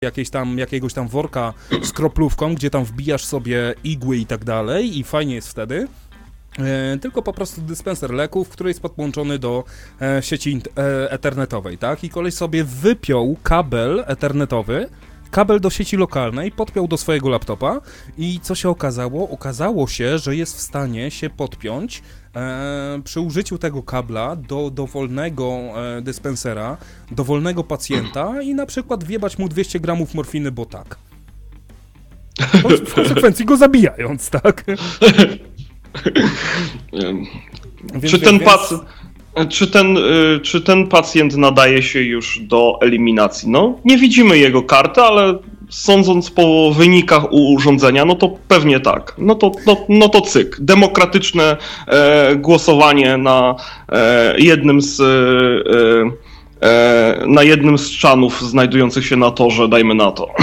jakiegoś tam worka z kroplówką, gdzie tam wbijasz sobie igły i tak dalej i fajnie jest wtedy. Tylko po prostu dyspenser leków, który jest podłączony do sieci ethernetowej, tak? I koleś sobie wypiął kabel ethernetowy, kabel do sieci lokalnej, podpiął do swojego laptopa i co się okazało? Okazało się, że jest w stanie się podpiąć przy użyciu tego kabla do dowolnego dyspensera, dowolnego pacjenta i na przykład wjebać mu 200 gramów morfiny, bo tak. W konsekwencji go zabijając, tak? Czy ten pacjent nadaje się już do eliminacji? No, nie widzimy jego karty, ale sądząc po wynikach urządzenia, no to pewnie tak. No to cyk. Demokratyczne głosowanie na jednym z czanów znajdujących się na torze, dajmy na to.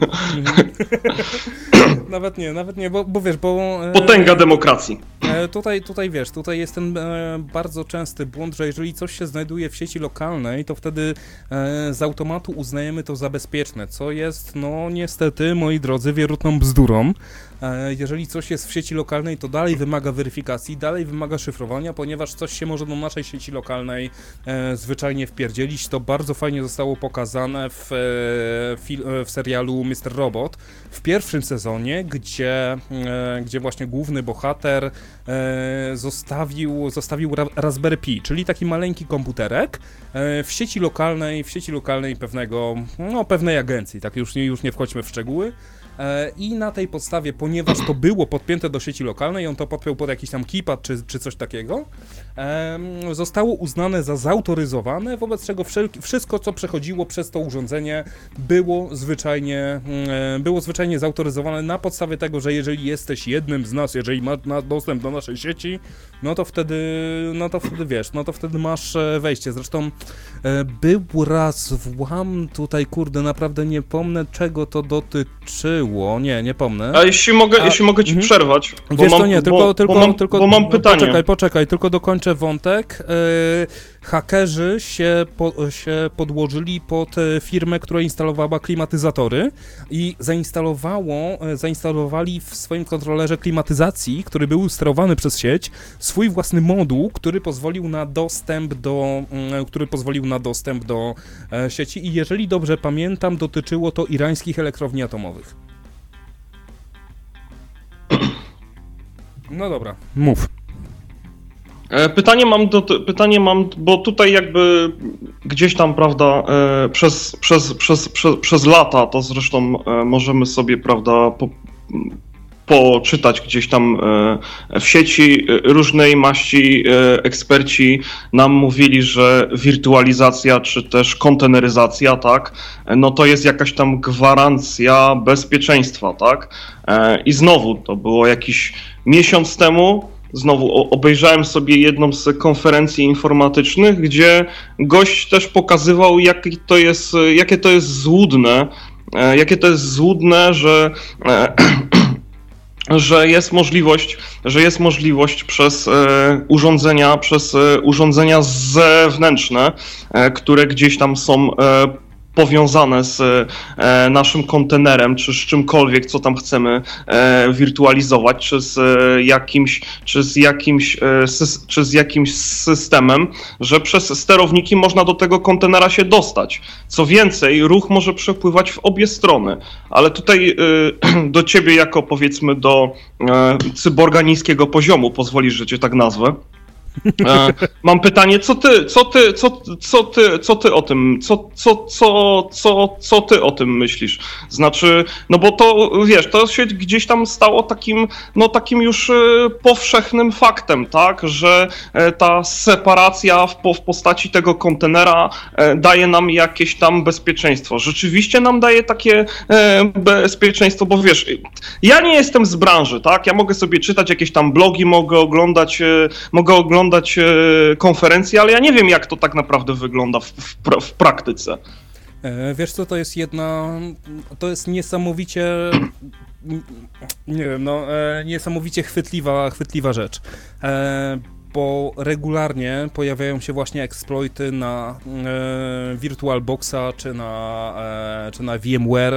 Nawet nie, bo wiesz, bo... Potęga demokracji. Tutaj wiesz, tutaj jest ten bardzo częsty błąd, że jeżeli coś się znajduje w sieci lokalnej, to wtedy z automatu uznajemy to za bezpieczne, co jest, no niestety, moi drodzy, wierutną bzdurą. Jeżeli coś jest w sieci lokalnej, to dalej wymaga weryfikacji, dalej wymaga szyfrowania, ponieważ coś się może do naszej sieci lokalnej zwyczajnie wpierdzielić. To bardzo fajnie zostało pokazane w serialu Mr. Robot w pierwszym sezonie, gdzie właśnie główny bohater zostawił Raspberry Pi, czyli taki maleńki komputerek w sieci lokalnej pewnej agencji, tak już nie wchodźmy w szczegóły. I na tej podstawie, ponieważ to było podpięte do sieci lokalnej, on to podpiął pod jakiś tam keypad czy coś takiego, zostało uznane za zautoryzowane, wobec czego wszystko, co przechodziło przez to urządzenie, było zwyczajnie zautoryzowane na podstawie tego, że jeżeli jesteś jednym z nas, jeżeli masz dostęp do naszej sieci, no to wtedy wiesz, no to wtedy masz wejście. Zresztą był raz włam tutaj, kurde, naprawdę nie pomnę, czego to dotyczyło. Nie pomnę. A jeśli mogę ci przerwać, bo mam pytanie. Poczekaj, tylko dokończę wątek. Hakerzy się podłożyli pod firmę, która instalowała klimatyzatory i zainstalowali w swoim kontrolerze klimatyzacji, który był sterowany przez sieć, swój własny moduł, który pozwolił na dostęp do sieci i jeżeli dobrze pamiętam, dotyczyło to irańskich elektrowni atomowych. No dobra, mów. Pytanie mam, bo tutaj jakby gdzieś tam, prawda, przez lata, to zresztą możemy sobie, prawda, poczytać gdzieś tam w sieci, różnej maści eksperci nam mówili, że wirtualizacja czy też konteneryzacja, tak, no to jest jakaś tam gwarancja bezpieczeństwa, tak, i znowu to było jakiś miesiąc temu. Znowu obejrzałem sobie jedną z konferencji informatycznych, gdzie gość też pokazywał, jakie to jest złudne, że jest możliwość przez urządzenia zewnętrzne, które gdzieś tam są powiązane z naszym kontenerem, czy z czymkolwiek, co tam chcemy wirtualizować, czy z jakimś systemem, że przez sterowniki można do tego kontenera się dostać. Co więcej, ruch może przepływać w obie strony, ale tutaj do ciebie jako, powiedzmy, do cyborga niskiego poziomu, pozwolisz, że cię tak nazwę. Mam pytanie, co ty o tym, co ty o tym myślisz? Znaczy, no bo to, wiesz, to się gdzieś tam stało takim już powszechnym faktem, tak, że ta separacja w postaci tego kontenera daje nam jakieś tam bezpieczeństwo. Rzeczywiście nam daje takie bezpieczeństwo, bo wiesz, ja nie jestem z branży, tak, ja mogę sobie czytać jakieś tam blogi, mogę oglądać konferencje, ale ja nie wiem, jak to tak naprawdę wygląda w praktyce. Wiesz co, to jest niesamowicie, nie wiem, niesamowicie chwytliwa rzecz. bo regularnie pojawiają się właśnie exploity na VirtualBoxa czy na VMware